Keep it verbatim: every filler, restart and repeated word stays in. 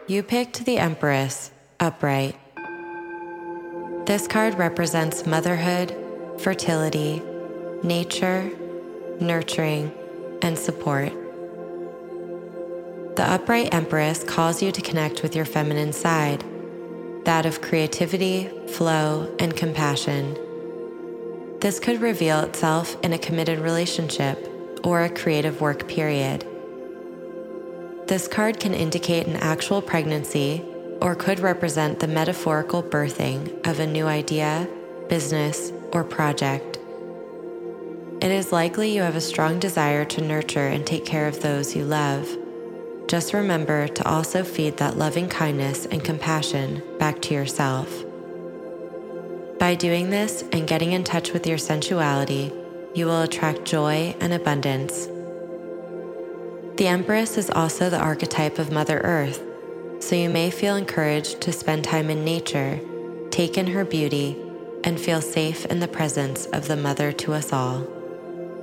You picked the Empress, upright. This card represents motherhood, fertility, nature, nurturing, and support. The upright Empress calls you to connect with your feminine side, that of creativity, flow, and compassion. This could reveal itself in a committed relationship or a creative work period. This card can indicate an actual pregnancy or could represent the metaphorical birthing of a new idea, business, or project. It is likely you have a strong desire to nurture and take care of those you love. Just remember to also feed that loving kindness and compassion back to yourself. By doing this and getting in touch with your sensuality, you will attract joy and abundance. The Empress is also the archetype of Mother Earth, so you may feel encouraged to spend time in nature, take in her beauty, and feel safe in the presence of the Mother to us all.